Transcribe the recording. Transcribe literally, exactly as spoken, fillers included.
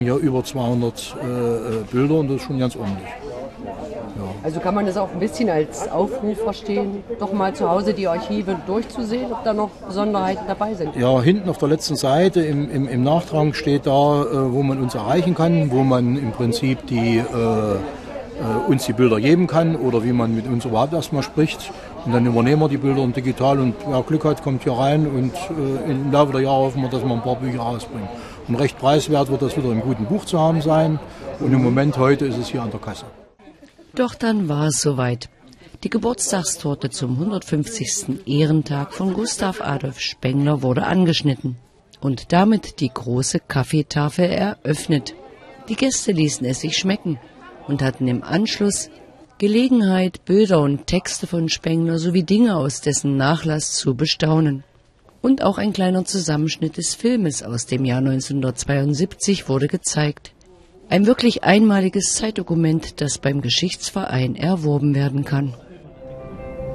Ja, über zweihundert äh, Bilder und das ist schon ganz ordentlich. Ja. Also kann man das auch ein bisschen als Aufruf verstehen, doch mal zu Hause die Archive durchzusehen, ob da noch Besonderheiten dabei sind? Ja, hinten auf der letzten Seite im, im, im Nachtrag steht da, äh, wo man uns erreichen kann, wo man im Prinzip die, äh, äh, uns die Bilder geben kann oder wie man mit uns überhaupt erstmal spricht. Und dann übernehmen wir die Bilder digital und wer Glück hat, kommt hier rein und äh, im Laufe der Jahre hoffen wir, dass wir ein paar Bücher rausbringen. Und recht preiswert wird das wieder im guten Buch zu haben sein und im Moment heute ist es hier an der Kasse. Doch dann war es soweit. Die Geburtstagstorte zum hundertfünfzigsten Ehrentag von Gustav Adolf Spengler wurde angeschnitten und damit die große Kaffeetafel eröffnet. Die Gäste ließen es sich schmecken und hatten im Anschluss Gelegenheit, Bilder und Texte von Spengler sowie Dinge aus dessen Nachlass zu bestaunen. Und auch ein kleiner Zusammenschnitt des Filmes aus dem Jahr neunzehnhundertzweiundsiebzig wurde gezeigt. Ein wirklich einmaliges Zeitdokument, das beim Geschichtsverein erworben werden kann.